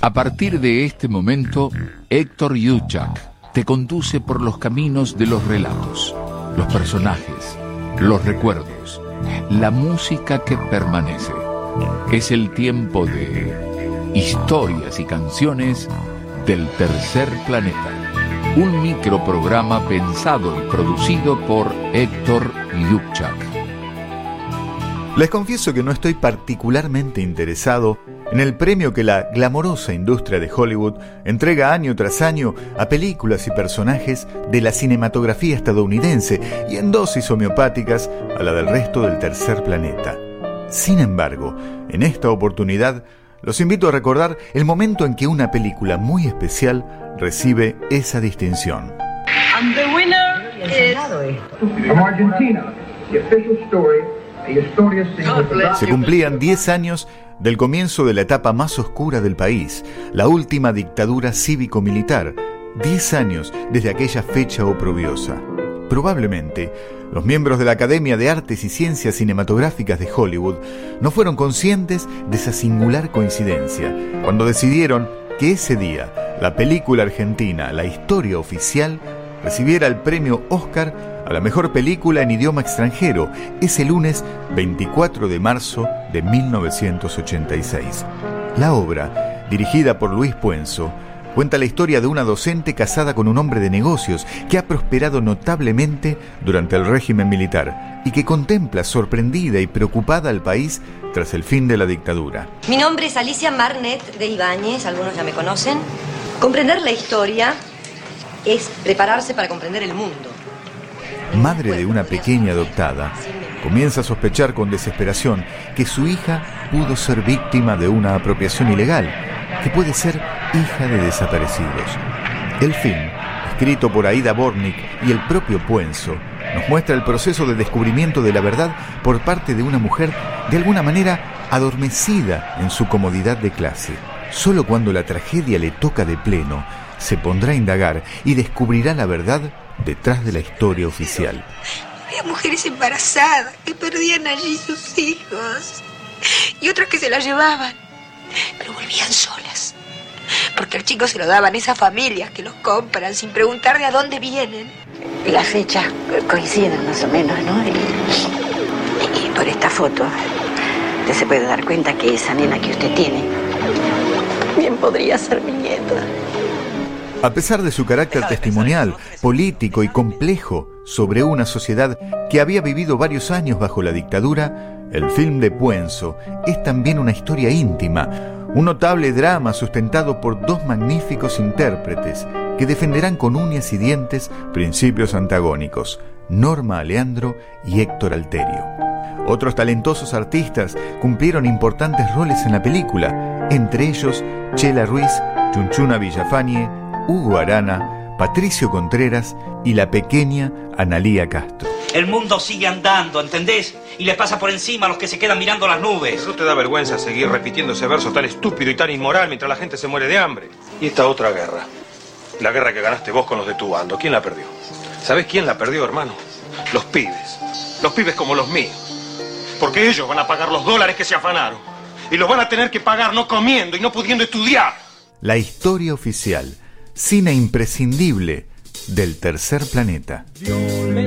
A partir de este momento, Héctor Juchak te conduce por los caminos de los relatos, los personajes, los recuerdos, la música que permanece. Es el tiempo de historias y canciones del tercer planeta. Un microprograma pensado y producido por Héctor Juchak. Les confieso que no estoy particularmente interesado en el premio que la glamorosa industria de Hollywood entrega año tras año a películas y personajes de la cinematografía estadounidense y en dosis homeopáticas a la del resto del tercer planeta. Sin embargo, en esta oportunidad, los invito a recordar el momento en que una película muy especial recibe esa distinción. And the winner is... From Argentina, the official story, a historia single. Se cumplían 10 años del comienzo de la etapa más oscura del país, la última dictadura cívico-militar. 10 años desde aquella fecha oprobiosa. Probablemente, los miembros de la Academia de Artes y Ciencias Cinematográficas de Hollywood no fueron conscientes de esa singular coincidencia cuando decidieron que ese día la película argentina La Historia Oficial recibiera el premio Oscar a la mejor película en idioma extranjero ese lunes 24 de marzo de 1986. La obra, dirigida por Luis Puenzo, cuenta la historia de una docente casada con un hombre de negocios que ha prosperado notablemente durante el régimen militar y que contempla sorprendida y preocupada al país tras el fin de la dictadura. Mi nombre es Alicia Marnet de Ibáñez, algunos ya me conocen. Comprender la historia es prepararse para comprender el mundo. Madre de una pequeña adoptada, comienza a sospechar con desesperación que su hija pudo ser víctima de una apropiación ilegal, que puede ser hija de desaparecidos. El film, escrito por Aida Bornik y el propio Puenzo, nos muestra el proceso de descubrimiento de la verdad por parte de una mujer de alguna manera adormecida en su comodidad de clase. Solo cuando la tragedia le toca de pleno, se pondrá a indagar y descubrirá la verdad detrás de la historia oficial. Había mujeres embarazadas que perdían allí sus hijos y otras que se las llevaban, pero volvían solas, porque al chico se lo daban esas familias que los compran sin preguntar de a dónde vienen. Las fechas coinciden más o menos, ¿no? Y por esta foto usted se puede dar cuenta que esa nena que usted tiene bien podría ser mi nieta. A pesar de su carácter testimonial, político y complejo sobre una sociedad que había vivido varios años bajo la dictadura, el film de Puenzo es también una historia íntima, un notable drama sustentado por dos magníficos intérpretes que defenderán con uñas y dientes principios antagónicos, Norma Aleandro y Héctor Alterio. Otros talentosos artistas cumplieron importantes roles en la película, entre ellos Chela Ruiz, Chunchuna Villafañe, Hugo Arana, Patricio Contreras y la pequeña Analía Castro. El mundo sigue andando, ¿entendés? Y les pasa por encima a los que se quedan mirando las nubes. ¿No te da vergüenza seguir repitiendo ese verso tan estúpido y tan inmoral mientras la gente se muere de hambre? Y esta otra guerra, la guerra que ganaste vos con los de tu bando, ¿quién la perdió? ¿Sabés quién la perdió, hermano? Los pibes como los míos. Porque ellos van a pagar los dólares que se afanaron. Y los van a tener que pagar no comiendo y no pudiendo estudiar. La Historia Oficial, cine imprescindible del tercer planeta.